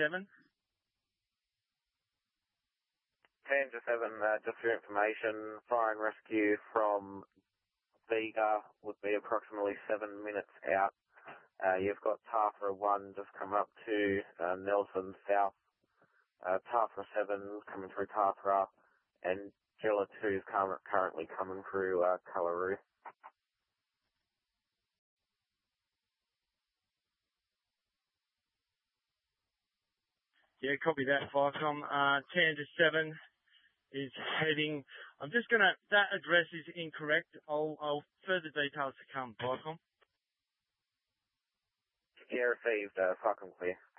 7. Tango 7, just for your information, fire and rescue from Vega would be approximately 7 minutes out. You've got Tafra 1 just coming up to Nelson South. Tafra 7 coming through Tafra, and Gilla 2 is currently coming through Cullaroo. Yeah, copy that, Vicom. Tango 7 is heading. I'm just gonna. That address is incorrect. I'll further details to come, Vicom. Yeah, received. Fuck 'em clear.